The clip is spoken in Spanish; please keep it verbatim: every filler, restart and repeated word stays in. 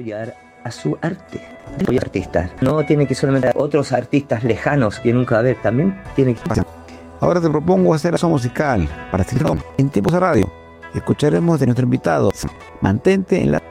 apoyar a su arte. Apoyar artistas. No tiene que solamente a otros artistas lejanos que nunca va a ver, también tiene que... Ahora te propongo hacer aso musical para seguir en tiempos de radio. Escucharemos de nuestro invitado. Mantente en la...